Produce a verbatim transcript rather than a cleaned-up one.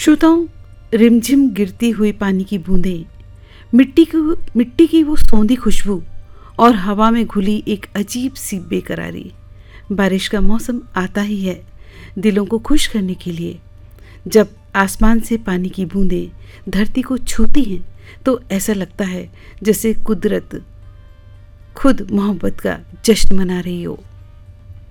श्रोताओं, रिमझिम गिरती हुई पानी की बूंदें, मिट्टी की मिट्टी की वो सौंधी खुशबू और हवा में घुली एक अजीब सी बेकरारी। बारिश का मौसम आता ही है दिलों को खुश करने के लिए। जब आसमान से पानी की बूंदें धरती को छूती हैं तो ऐसा लगता है जैसे कुदरत खुद मोहब्बत का जश्न मना रही हो।